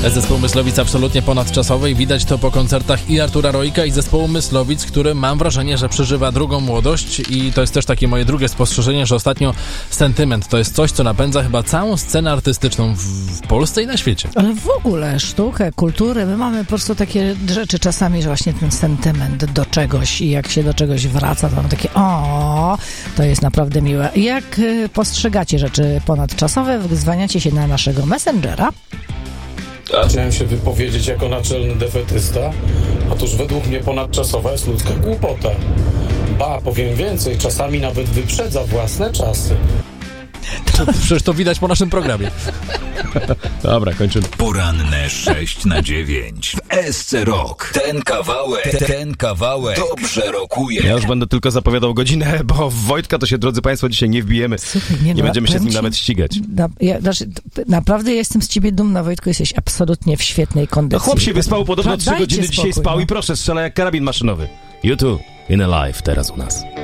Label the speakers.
Speaker 1: Zespół Myslowic absolutnie ponadczasowy i widać to po koncertach i Artura Rojka, i zespołu Myslowic, który mam wrażenie, że przeżywa drugą młodość, i to jest też takie moje drugie spostrzeżenie, że ostatnio sentyment to jest coś, co napędza chyba całą scenę artystyczną w Polsce i na świecie.
Speaker 2: Ale w ogóle sztukę, kulturę, my mamy po prostu takie rzeczy czasami, że właśnie ten sentyment do czegoś i jak się do czegoś wraca, to mamy takie to jest naprawdę miłe. Jak postrzegacie rzeczy ponadczasowe, zwaniacie się na naszego Messengera.
Speaker 3: Chciałem się wypowiedzieć jako naczelny defetysta. Otóż według mnie ponadczasowa jest ludzka głupota. Ba, powiem więcej, czasami nawet wyprzedza własne czasy.
Speaker 1: Przecież to widać po naszym programie.
Speaker 4: Dobra, kończymy.
Speaker 5: Poranne 6 na 9 w SC Rock. Ten kawałek dobrze rokuje.
Speaker 4: Ja już będę tylko zapowiadał godzinę, bo w Wojtka to się, drodzy Państwo, dzisiaj nie wbijemy.
Speaker 2: Słuchaj,
Speaker 4: nie będziemy się z nim nawet ścigać.
Speaker 2: Naprawdę jestem z ciebie dumna, Wojtku, jesteś absolutnie w świetnej kondycji.
Speaker 4: No chłop się wyspał, podobno 3 godziny dzisiaj spał i proszę, strzela jak karabin maszynowy. YouTube in a live teraz u nas.